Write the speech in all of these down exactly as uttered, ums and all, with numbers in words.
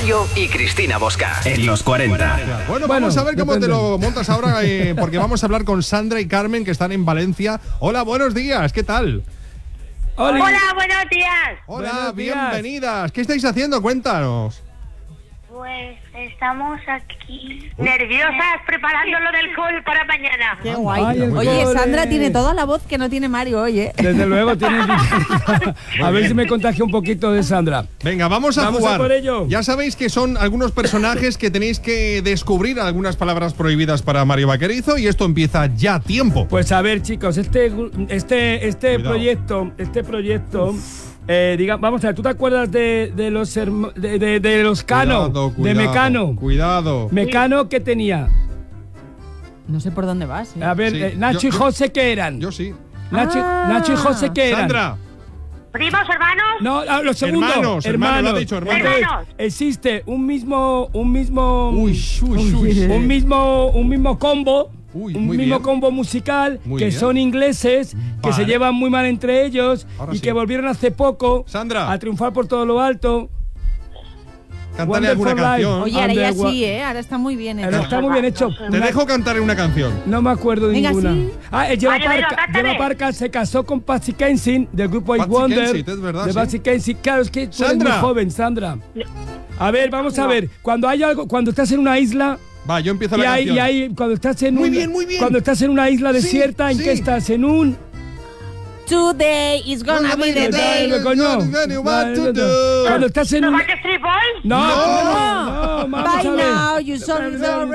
Mario y Cristina Bosca en los cuarenta. Bueno, vamos bueno, a ver cómo depende. te lo montas ahora, eh, porque vamos a hablar con Sandra y Carmen, que están en Valencia. Hola, buenos días, ¿qué tal? Hola, Hola buenos días. Hola, buenos días. bienvenidas. ¿Qué estáis haciendo? Cuéntanos. Pues estamos aquí uh. nerviosas preparando lo del call para mañana. Qué guay. Ay, Oye, Sandra tiene toda la voz que no tiene Mario hoy, ¿eh? Desde luego tiene. A ver si me contagio un poquito de Sandra. Venga, vamos a vamos jugar. A por ello. Ya sabéis que son algunos personajes que tenéis que descubrir algunas palabras prohibidas para Mario Vaquerizo y esto empieza ya tiempo. Pues a ver, chicos, este este este Cuidado. proyecto, este proyecto Uf. Eh, diga, vamos a ver, ¿tú te acuerdas de, de los hermo, de, de, de los Cano? Cuidado, cuidado, de Mecano. Cuidado. Mecano, ¿qué tenía? No sé por dónde vas. ¿eh? A ver, sí. eh, Nacho yo, y José, ¿qué eran? Yo sí. Nacho, ah. Nacho y José, ¿qué eran? Sandra. ¿Primos, hermanos? No, lo segundo. Hermanos, hermanos. hermanos. Lo ha dicho, hermanos. hermanos. Existe un mismo, un mismo, uy, uy, uy. un mismo, un mismo combo. Uy, un mismo bien. combo musical muy que bien. son ingleses, vale. que se llevan muy mal entre ellos Ahora y sí. que volvieron hace poco Sandra. a triunfar por todo lo alto. Cántale alguna canción. Oye, ahora ya sí, ¿eh? Ahora está muy bien hecho. Ahora está muy bien hecho. Te dejo cantar una canción. No me acuerdo de Venga, ninguna. ¿sí? Ah, eh, Lleva Ay, bueno, Parker, cántame. Lleva Parker se casó con Patsy Kensit del grupo I Patsy Wonder. Kensit, es verdad, de sí. Patsy Kensit. Claro, es que tú eres Sandra. muy joven, Sandra. A ver, vamos a ver. Cuando hay algo, cuando estás en una isla. Va, yo empiezo Y la hay, canción. y hay, cuando estás en Muy un, bien, muy bien. Cuando estás en una isla Sí, desierta, ¿en sí. qué estás? En un. Today is gonna be the day. Dale, coño. Cuando estás en ¿No un. Backstreet Boys? No, No. no, no, vamos By a ver. now, you saw me so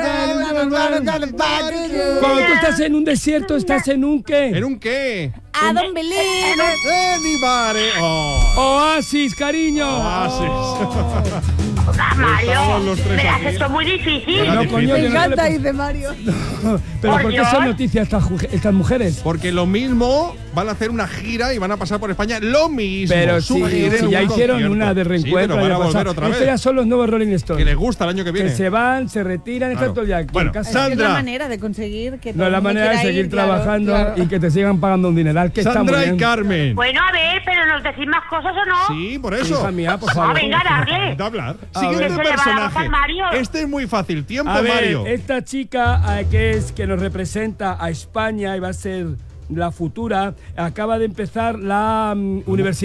Cuando tú estás en un desierto, estás en un qué? ¿En un qué? I don't believe it. Anybody. Oh. Oasis, cariño. Oasis. Ah, Mario, Estamos los tres me lo aquí. has hecho muy difícil. Era No, difícil. coño, Me que no encanta, le- dice Mario. Pero Por ¿por qué Dios. son noticias estas, ju- estas mujeres? Porque lo mismo van a hacer una gira y van a pasar por España. Lo mismo. Pero Su sí, gira si en ya un hicieron concierto. una de Sí, reencuentro. pero van ya a volver pasado. otra Estos vez. ya son los nuevos Rolling Que Stones. les gusta el año que viene. Que se van, se retiran, Claro. está todo ya. Bueno, casi- Es que es Sandra. la manera de conseguir que todo no es el la mundo manera de quiera seguir ir, claro, trabajando claro. y que te sigan pagando un dineral, que está muy Sandra y bien. Carmen. Bueno, a ver, pero ¿nos decís más cosas o no? Sí, por eso. Hija mía, por Ah, favor. venga, darle. De hablar. A Siguiente ver. Se le va la voz personaje. al Mario. Este es muy fácil. Tiempo, A ver, Mario. esta chica eh, que es que nos representa a España y va a ser la futura, acaba de empezar la um, universidad.